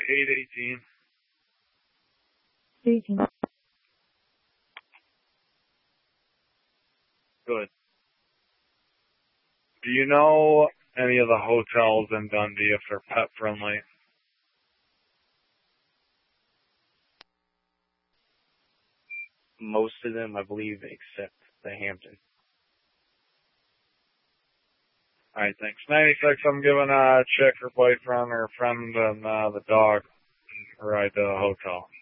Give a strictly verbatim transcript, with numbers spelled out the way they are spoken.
eight eighteen. eighteen. Good. Do you know any of the hotels in Dundee if they're pet friendly? Most of them, I believe, except the Hampton. Alright, thanks. ninety-six, I'm giving a chick her boyfriend or friend and uh, the dog a ride to the hotel.